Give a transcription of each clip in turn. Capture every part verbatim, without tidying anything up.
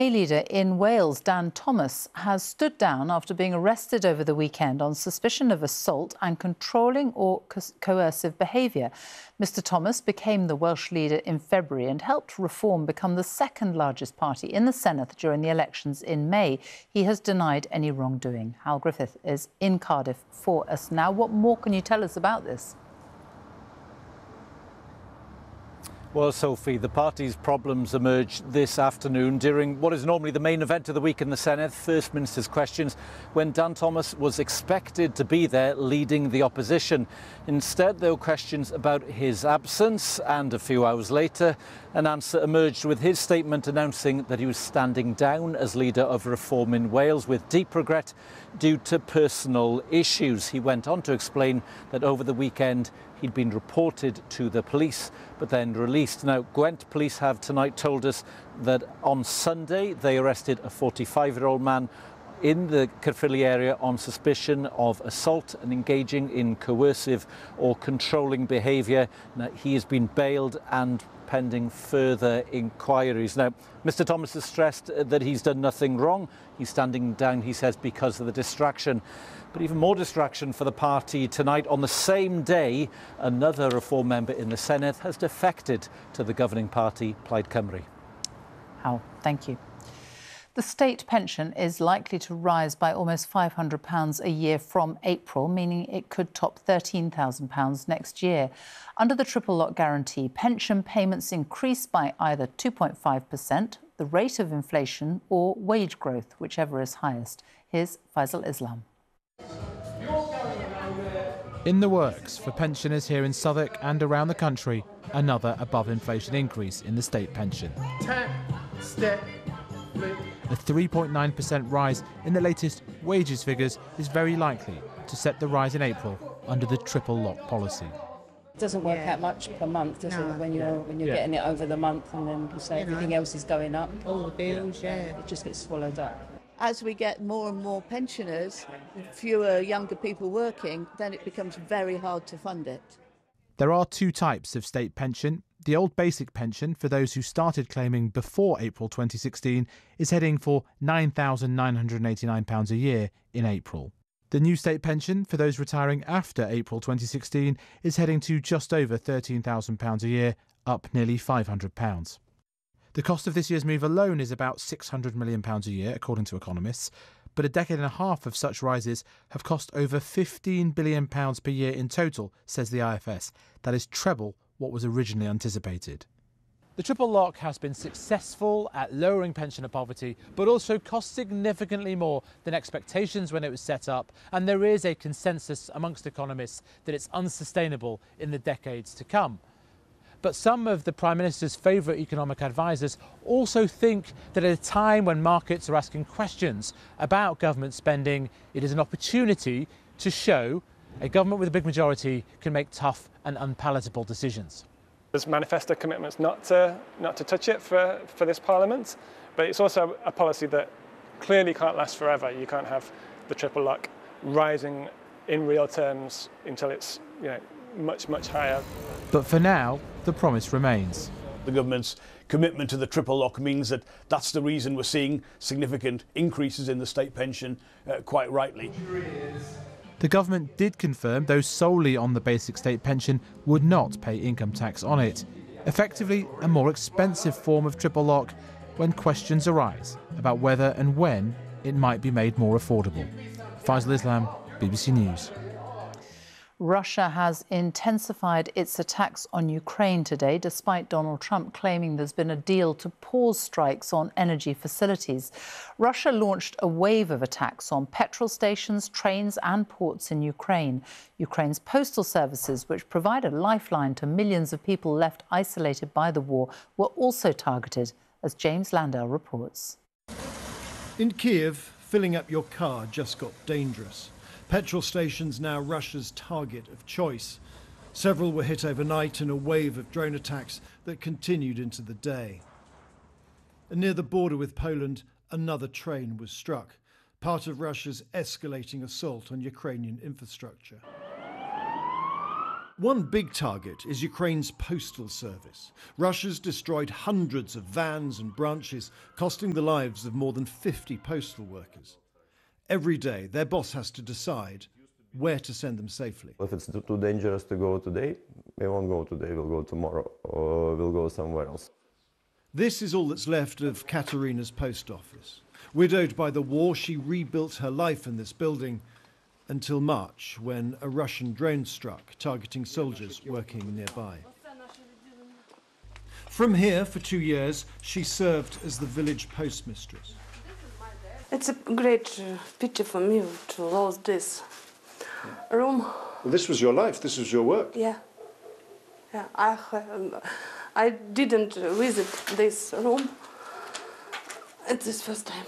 Leader in Wales, Dan Thomas, has stood down after being arrested over the weekend on suspicion of assault and controlling or co coercive behaviour. Mr Thomas became the Welsh leader in February and helped Reform become the second largest party in the Senedd during the elections in May. He has denied any wrongdoing. Hal Griffith is in Cardiff for us now. What more can you tell us about this? Well, Sophie, the party's problems emerged this afternoon during what is normally the main event of the week in the Senedd, First Minister's Questions, when Dan Thomas was expected to be there leading the opposition. Instead, there were questions about his absence, and a few hours later, an answer emerged with his statement announcing that he was standing down as leader of Reform in Wales with deep regret due to personal issues. He went on to explain that over the weekend he'd been reported to the police but then released. Now, Gwent police have tonight told us that on Sunday they arrested a forty-five-year-old man in the Caerphilly area on suspicion of assault and engaging in coercive or controlling behaviour. Now, he has been bailed and pending further inquiries. Now, Mr Thomas has stressed that he's done nothing wrong. He's standing down, he says, because of the distraction. But even more distraction for the party tonight. On the same day, another Reform member in the Senedd has defected to the governing party, Plaid Cymru. Hal, thank you. The state pension is likely to rise by almost five hundred pounds a year from April, meaning it could top thirteen thousand pounds next year. Under the triple lock guarantee, pension payments increase by either two point five percent, the rate of inflation, or wage growth, whichever is highest. Here's Faisal Islam. In the works for pensioners here in Southwark and around the country, another above-inflation increase in the state pension. Tap, step, flip. A three point nine percent rise in the latest wages figures is very likely to set the rise in April under the triple lock policy. It doesn't work Yeah. out much per month, does No. it, when you're, when you're Yeah. getting it over the month and then you say You know. everything else is going up. All the bills, yeah. It just gets swallowed up. As we get more and more pensioners, fewer younger people working, then it becomes very hard to fund it. There are two types of state pension. The old basic pension, for those who started claiming before April twenty sixteen, is heading for nine thousand nine hundred eighty-nine pounds a year in April. The new state pension, for those retiring after April twenty sixteen, is heading to just over thirteen thousand pounds a year, up nearly five hundred pounds. The cost of this year's move alone is about six hundred million pounds a year, according to economists, but a decade and a half of such rises have cost over fifteen billion pounds per year in total, says the I F S. That is treble what was originally anticipated. The triple lock has been successful at lowering pensioner poverty, but also cost significantly more than expectations when it was set up, and there is a consensus amongst economists that it's unsustainable in the decades to come. But some of the Prime Minister's favourite economic advisers also think that at a time when markets are asking questions about government spending, it is an opportunity to show a government with a big majority can make tough and unpalatable decisions. There's manifesto commitments not to, not to touch it for, for this Parliament, but it's also a policy that clearly can't last forever. You can't have the triple lock rising in real terms until it's, you know, much, much higher. But for now, the promise remains. The government's commitment to the triple lock means that that's the reason we're seeing significant increases in the state pension, uh, quite rightly. The government did confirm those solely on the basic state pension would not pay income tax on it. Effectively, a more expensive form of triple lock when questions arise about whether and when it might be made more affordable. Faisal Islam, B B C News. Russia has intensified its attacks on Ukraine today, despite Donald Trump claiming there's been a deal to pause strikes on energy facilities. Russia launched a wave of attacks on petrol stations, trains and ports in Ukraine. Ukraine's postal services, which provide a lifeline to millions of people left isolated by the war, were also targeted, as James Landau reports. In Kiev, filling up your car just got dangerous. Petrol stations now Russia's target of choice. Several were hit overnight in a wave of drone attacks that continued into the day. And near the border with Poland, another train was struck, part of Russia's escalating assault on Ukrainian infrastructure. One big target is Ukraine's postal service. Russia's destroyed hundreds of vans and branches, costing the lives of more than fifty postal workers. Every day, their boss has to decide where to send them safely. If it's too dangerous to go today, we won't go today, we'll go tomorrow, or we'll go somewhere else. This is all that's left of Katerina's post office. Widowed by the war, she rebuilt her life in this building until March, when a Russian drone struck, targeting soldiers working nearby. From here, for two years, she served as the village postmistress. It's a great uh, pity for me to lose this room. Well, this was your life, this was your work. Yeah, yeah. I um, I didn't visit this room. It's this first time.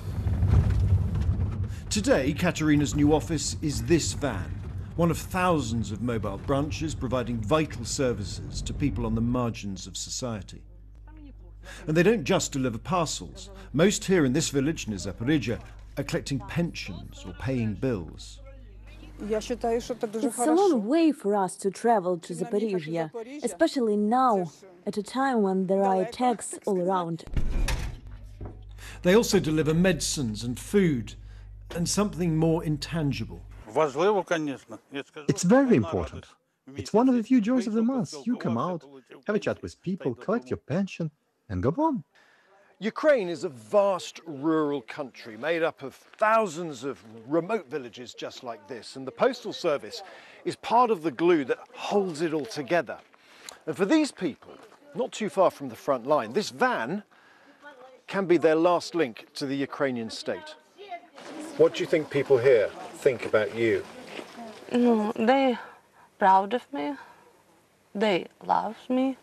Today, Katerina's new office is this van, one of thousands of mobile branches providing vital services to people on the margins of society. And they don't just deliver parcels. Most here in this village near Zaporizhia are collecting pensions or paying bills. It's a long way for us to travel to Zaporizhia, especially now, at a time when there are attacks all around. They also deliver medicines and food, and something more intangible. It's very important. It's one of the few joys of the month. You come out, have a chat with people, collect your pension, and go home. Ukraine is a vast rural country made up of thousands of remote villages just like this, and the postal service is part of the glue that holds it all together. And for these people, not too far from the front line, this van can be their last link to the Ukrainian state. What do you think people here think about you? No, they proud of me. They love me.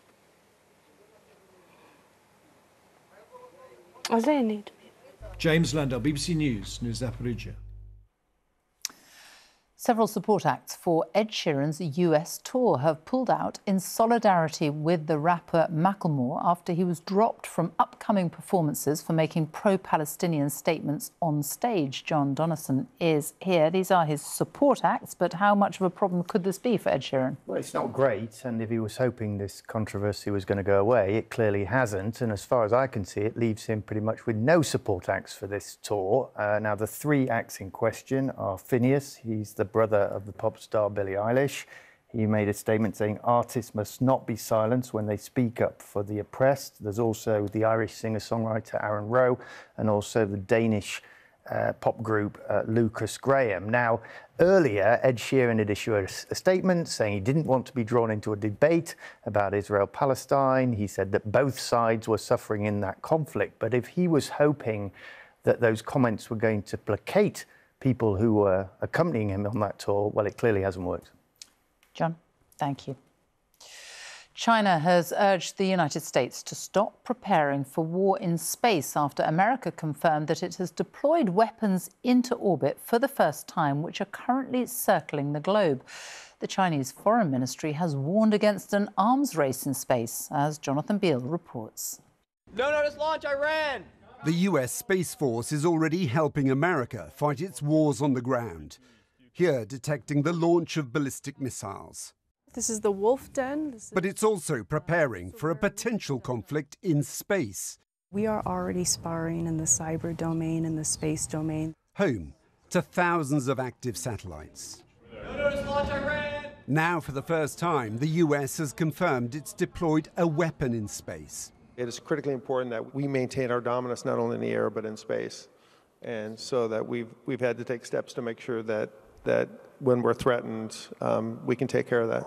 They need me. James Landau, B B C News, New Zaporizhia. Several support acts for Ed Sheeran's U S tour have pulled out in solidarity with the rapper Macklemore after he was dropped from upcoming performances for making pro-Palestinian statements on stage. John Donison is here. These are his support acts, but how much of a problem could this be for Ed Sheeran? Well, it's not great, and if he was hoping this controversy was going to go away, it clearly hasn't, and as far as I can see, it leaves him pretty much with no support acts for this tour. Uh, now, the three acts in question are Phineas. He's the brother of the pop star Billie Eilish. He made a statement saying artists must not be silenced when they speak up for the oppressed. There's also the Irish singer-songwriter Aaron Rowe, and also the Danish uh, pop group uh, Lucas Graham. Now, earlier, Ed Sheeran had issued a, a statement saying he didn't want to be drawn into a debate about Israel-Palestine. He said that both sides were suffering in that conflict. But if he was hoping that those comments were going to placate people who were accompanying him on that tour, well, it clearly hasn't worked. John, thank you. China has urged the United States to stop preparing for war in space after America confirmed that it has deployed weapons into orbit for the first time, which are currently circling the globe. The Chinese Foreign Ministry has warned against an arms race in space, as Jonathan Beale reports. No notice launch, Iran! The U S Space Force is already helping America fight its wars on the ground, here detecting the launch of ballistic missiles. This is the Wolf Den. This is... But it's also preparing for a potential conflict in space. We are already sparring in the cyber domain and the space domain. Home to thousands of active satellites. No notice launch, Iran! Now, for the first time, the U S has confirmed it's deployed a weapon in space. It is critically important that we maintain our dominance not only in the air but in space, and so that we've we've had to take steps to make sure that that when we're threatened, um, we can take care of that.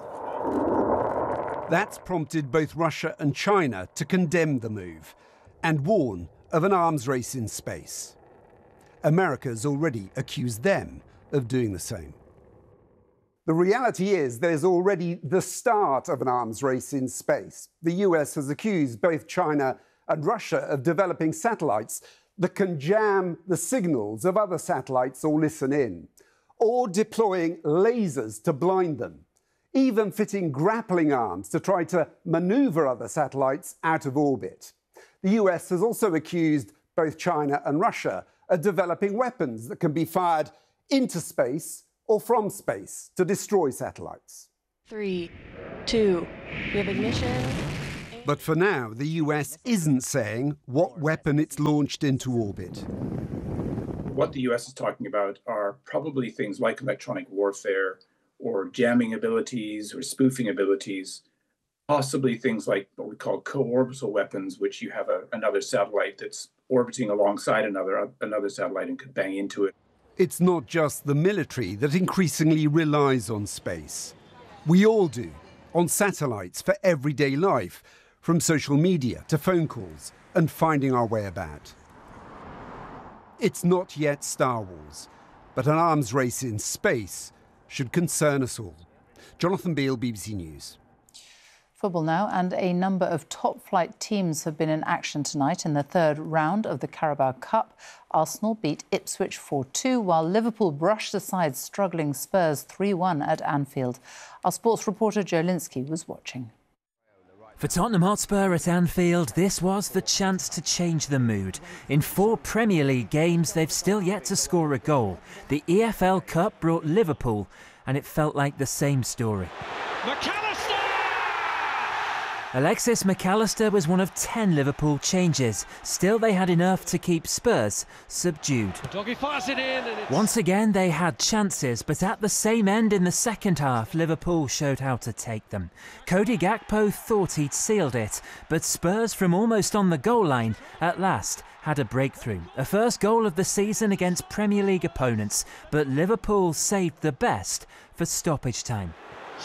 That's prompted both Russia and China to condemn the move and warn of an arms race in space. America's already accused them of doing the same. The reality is there's already the start of an arms race in space. The U S has accused both China and Russia of developing satellites that can jam the signals of other satellites or listen in, or deploying lasers to blind them, even fitting grappling arms to try to maneuver other satellites out of orbit. The U S has also accused both China and Russia of developing weapons that can be fired into space or from space to destroy satellites. Three, two, we have ignition. But for now, the U S isn't saying what weapon it's launched into orbit. What the U S is talking about are probably things like electronic warfare or jamming abilities or spoofing abilities, possibly things like what we call co-orbital weapons, which you have a, another satellite that's orbiting alongside another, another satellite and could bang into it. It's not just the military that increasingly relies on space. We all do, on satellites for everyday life, from social media to phone calls and finding our way about. It's not yet Star Wars, but an arms race in space should concern us all. Jonathan Beale, B B C News. Football now, and a number of top-flight teams have been in action tonight in the third round of the Carabao Cup. Arsenal beat Ipswich four two, while Liverpool brushed aside struggling Spurs three one at Anfield. Our sports reporter Joe Linsky was watching. For Tottenham Hotspur at Anfield, this was the chance to change the mood. In four Premier League games, they've still yet to score a goal. The E F L Cup brought Liverpool, and it felt like the same story. Alexis Mac Allister was one of ten Liverpool changes. Still, they had enough to keep Spurs subdued. Doggy fires it in. And it's... Once again, they had chances, but at the same end in the second half, Liverpool showed how to take them. Cody Gakpo thought he'd sealed it, but Spurs, from almost on the goal line, at last had a breakthrough. A first goal of the season against Premier League opponents, but Liverpool saved the best for stoppage time.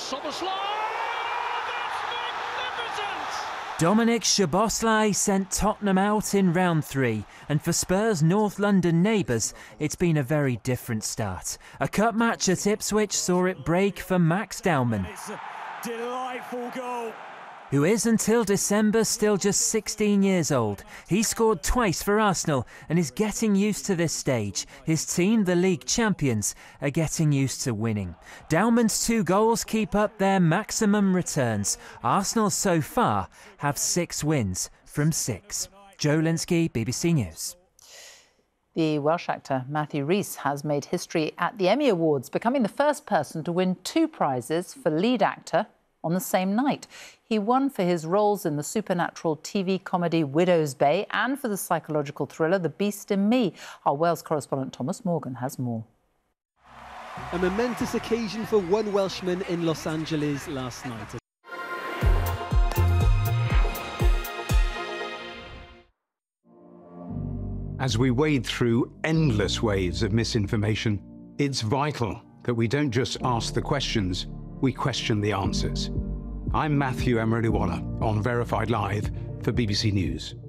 Dominic Szoboszlai sent Tottenham out in round three, and for Spurs' North London neighbours, it's been a very different start. A cup match at Ipswich saw it break for Max Dowman, It's a delightful goal. who is until December still just sixteen years old. He scored twice for Arsenal and is getting used to this stage. His team, the league champions, are getting used to winning. Dowman's two goals keep up their maximum returns. Arsenal so far have six wins from six. Joe Linsky, B B C News. The Welsh actor Matthew Rhys has made history at the Emmy Awards, becoming the first person to win two prizes for lead actor on the same night. He won for his roles in the supernatural T V comedy Widow's Bay and for the psychological thriller The Beast in Me. Our Wales correspondent Thomas Morgan has more. A momentous occasion for one Welshman in Los Angeles last night. As we wade through endless waves of misinformation, it's vital that we don't just ask the questions, we question the answers. I'm Matthew Emery-Waller on Verified Live for B B C News.